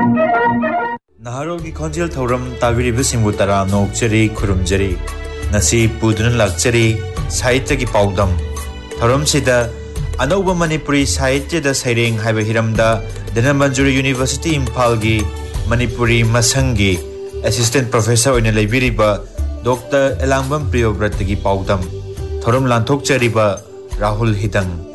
Naharol ki khonjel thoram tabiribisingu tara nokchari khurumjari nasi puduna lakchari sahitya ki paudam thoram sida anauba Manipuri sahitya da saireng haiba hiramda Dhananmanjuri University Imphal gi Manipuri masangi assistant professor oina leibiriba Dr. Elambam Priyobrat ki paudam thoram lanthokchariba Rahul Hidang